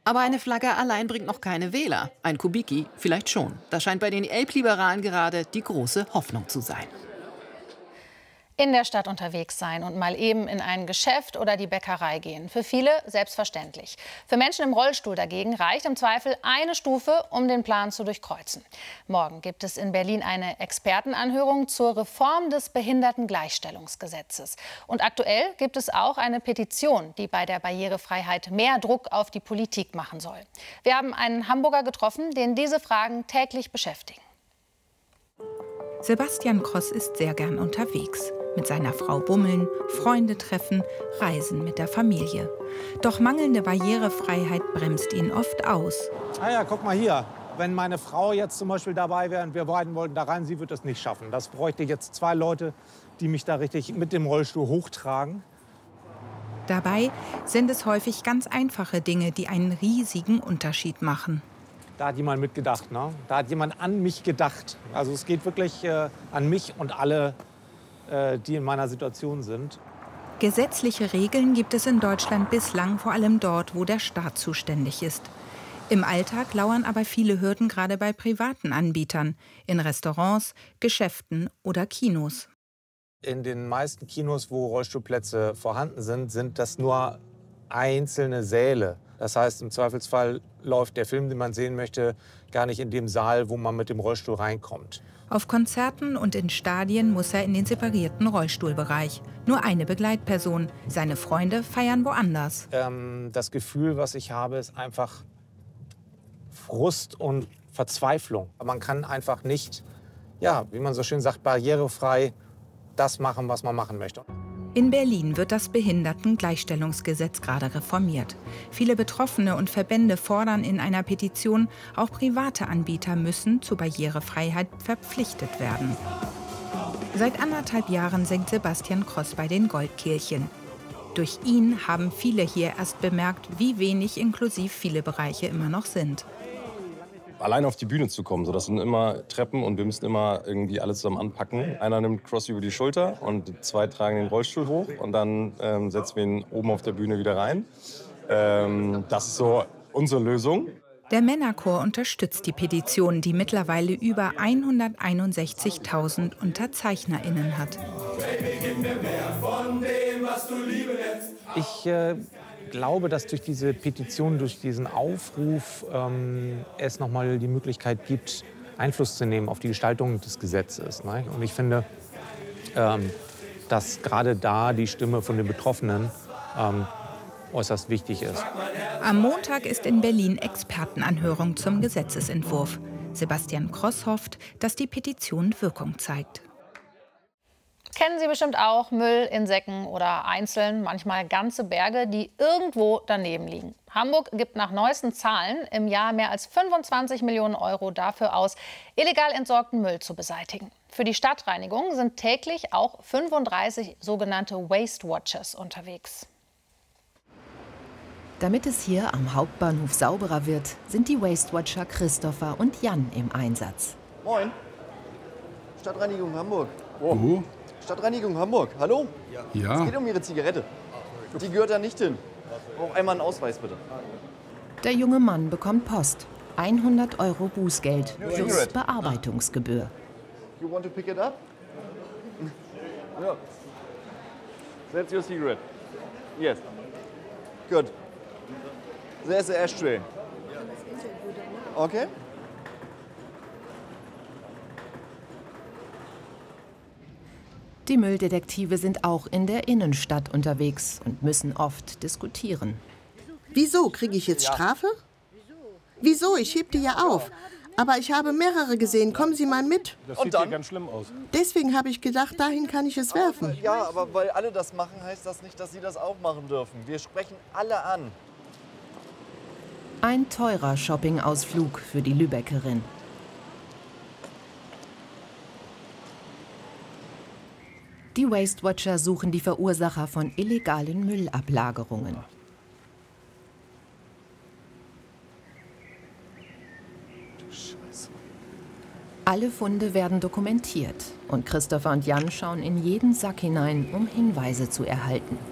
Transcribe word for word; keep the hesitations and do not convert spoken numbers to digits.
Aber eine Flagge allein bringt noch keine Wähler. Ein Kubicki vielleicht schon. Das scheint bei den Elbliberalen gerade die große Hoffnung zu sein. In der Stadt unterwegs sein und mal eben in ein Geschäft oder die Bäckerei gehen. Für viele selbstverständlich. Für Menschen im Rollstuhl dagegen reicht im Zweifel eine Stufe, um den Plan zu durchkreuzen. Morgen gibt es in Berlin eine Expertenanhörung zur Reform des Behindertengleichstellungsgesetzes. Und aktuell gibt es auch eine Petition, die bei der Barrierefreiheit mehr Druck auf die Politik machen soll. Wir haben einen Hamburger getroffen, den diese Fragen täglich beschäftigen. Sebastian Cross ist sehr gern unterwegs. Mit seiner Frau bummeln, Freunde treffen, reisen mit der Familie. Doch mangelnde Barrierefreiheit bremst ihn oft aus. Ah ja, guck mal hier. Wenn meine Frau jetzt zum Beispiel dabei wäre und wir beiden wollten da rein, sie wird das nicht schaffen. Das bräuchte jetzt zwei Leute, die mich da richtig mit dem Rollstuhl hochtragen. Dabei sind es häufig ganz einfache Dinge, die einen riesigen Unterschied machen. Da hat jemand mitgedacht, ne? Da hat jemand an mich gedacht. Also es geht wirklich äh, an mich und alle, äh, die in meiner Situation sind. Gesetzliche Regeln gibt es in Deutschland bislang vor allem dort, wo der Staat zuständig ist. Im Alltag lauern aber viele Hürden gerade bei privaten Anbietern, in Restaurants, Geschäften oder Kinos. In den meisten Kinos, wo Rollstuhlplätze vorhanden sind, sind das nur einzelne Säle. Das heißt, im Zweifelsfall läuft der Film, den man sehen möchte, gar nicht in dem Saal, wo man mit dem Rollstuhl reinkommt. Auf Konzerten und in Stadien muss er in den separierten Rollstuhlbereich. Nur eine Begleitperson. Seine Freunde feiern woanders. Ähm, das Gefühl, was ich habe, ist einfach Frust und Verzweiflung. Man kann einfach nicht, ja, wie man so schön sagt, barrierefrei das machen, was man machen möchte. In Berlin wird das Behindertengleichstellungsgesetz gerade reformiert. Viele Betroffene und Verbände fordern in einer Petition, auch private Anbieter müssen zur Barrierefreiheit verpflichtet werden. Seit anderthalb Jahren singt Sebastian Cross bei den Goldkehlchen. Durch ihn haben viele hier erst bemerkt, wie wenig inklusiv viele Bereiche immer noch sind. Allein auf die Bühne zu kommen, so das sind immer Treppen und wir müssen immer irgendwie alles zusammen anpacken. Einer nimmt Cross über die Schulter und zwei tragen den Rollstuhl hoch und dann ähm, setzen wir ihn oben auf der Bühne wieder rein. Ähm, das ist so unsere Lösung. Der Männerchor unterstützt die Petition, die mittlerweile über hunderteinundsechzigtausend UnterzeichnerInnen hat. Ich äh, glaube, dass durch diese Petition, durch diesen Aufruf ähm, es noch mal die Möglichkeit gibt, Einfluss zu nehmen auf die Gestaltung des Gesetzes. Ne? Und ich finde, ähm, dass gerade da die Stimme von den Betroffenen ähm, äußerst wichtig ist. Am Montag ist in Berlin Expertenanhörung zum Gesetzesentwurf. Sebastian Cross hofft, dass die Petition Wirkung zeigt. Kennen Sie bestimmt auch Müll in Säcken oder einzeln, manchmal ganze Berge, die irgendwo daneben liegen. Hamburg gibt nach neuesten Zahlen im Jahr mehr als fünfundzwanzig Millionen Euro dafür aus, illegal entsorgten Müll zu beseitigen. Für die Stadtreinigung sind täglich auch fünfunddreißig sogenannte Waste Watchers unterwegs. Damit es hier am Hauptbahnhof sauberer wird, sind die Waste Watcher Christopher und Jan im Einsatz. Moin. Stadtreinigung Hamburg. Oh. Uh. Stadtreinigung Hamburg, hallo? Ja. Es geht um Ihre Zigarette. Die gehört da nicht hin. Ich brauche einmal einen Ausweis, bitte. Der junge Mann bekommt Post. hundert Euro Bußgeld plus Bearbeitungsgebühr. You want to pick it up? Ja. That's your cigarette. Yes. Good. There's the ashtray. Okay. Die Mülldetektive sind auch in der Innenstadt unterwegs und müssen oft diskutieren. Wieso? Kriege ich jetzt Strafe? Wieso? Ich heb die ja auf. Aber ich habe mehrere gesehen. Kommen Sie mal mit. Das sieht hier ganz schlimm aus. Deswegen habe ich gedacht, dahin kann ich es werfen. Ja, aber weil alle das machen, heißt das nicht, dass Sie das auch machen dürfen. Wir sprechen alle an. Ein teurer Shoppingausflug für die Lübeckerin. Die Waste Watcher suchen die Verursacher von illegalen Müllablagerungen. Alle Funde werden dokumentiert und Christopher und Jan schauen in jeden Sack hinein, um Hinweise zu erhalten.